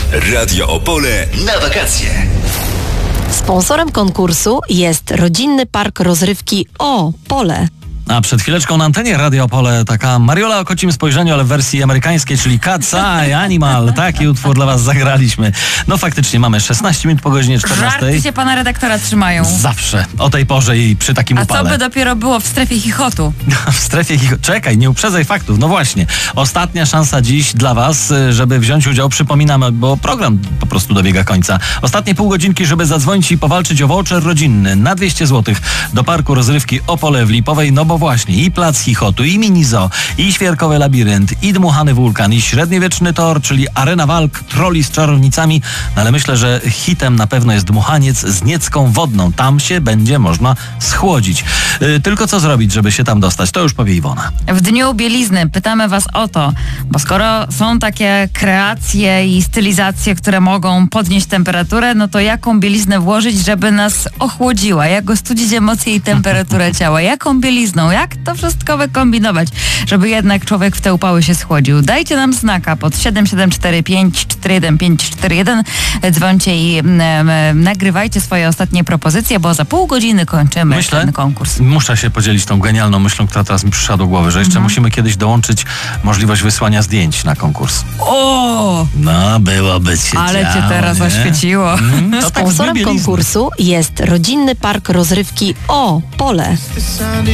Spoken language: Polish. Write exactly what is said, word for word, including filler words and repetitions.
Radio Opole na wakacje. Sponsorem konkursu jest rodzinny park rozrywki Opole. A przed chwileczką na antenie Radio Opole taka Mariola o kocim spojrzeniu, ale w wersji amerykańskiej, czyli Cat's Eye Animal. Taki utwór dla was zagraliśmy. No faktycznie mamy szesnaście minut po godzinie czternastej. Żarty się pana redaktora trzymają. Zawsze. O tej porze i przy takim A upale. co by dopiero było w strefie chichotu? W strefie chichotu. Czekaj, nie uprzedzaj faktów. No właśnie. Ostatnia szansa dziś dla was, żeby wziąć udział. Przypominamy, bo program po prostu dobiega końca. Ostatnie pół godzinki, żeby zadzwonić i powalczyć o voucher rodzinny na dwieście złotych do parku rozrywki Opole w Lipowej. No bo właśnie i plac chichotu, i mini zoo, i świerkowy labirynt, i dmuchany wulkan, i średniowieczny tor, czyli arena walk, troli z czarownicami. No ale myślę, że hitem na pewno jest dmuchaniec z niecką wodną. Tam się będzie można schłodzić. Yy, tylko co zrobić, żeby się tam dostać? To już powie Iwona. W dniu bielizny pytamy was o to, bo skoro są takie kreacje i stylizacje, które mogą podnieść temperaturę, no to jaką bieliznę włożyć, żeby nas ochłodziła? Jak ostudzić emocje i temperaturę ciała? Jaką bielizną? Jak to wszystko wykombinować, żeby jednak człowiek w te upały się schłodził? Dajcie nam znaka pod siedem siedem cztery pięć cztery jeden pięć cztery jeden. Dzwońcie i m, m, nagrywajcie swoje ostatnie propozycje, bo za pół godziny kończymy Myślę, ten konkurs. Muszę się podzielić tą genialną myślą, która teraz mi przyszła do głowy, że jeszcze Mhm. musimy kiedyś dołączyć możliwość wysłania zdjęć na konkurs. O! No, byłoby się Ale cię działo, teraz nie? oświeciło. Mm, to tak Sponsorem z bielizny. konkursu jest rodzinny park rozrywki Opole.